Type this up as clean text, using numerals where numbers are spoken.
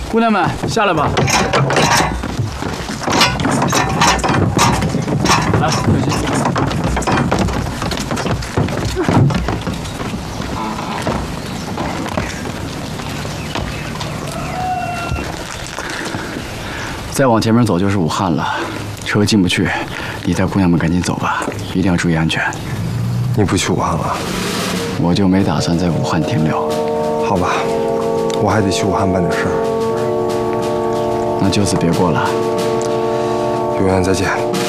姑娘们，下来吧。来，有请。再往前面走就是武汉了，车进不去，你带姑娘们赶紧走吧，一定要注意安全。 你不去武汉了？ 我就没打算在武汉停留。 好吧，我还得去武汉办点事儿。 那就此别过了。 永远再见。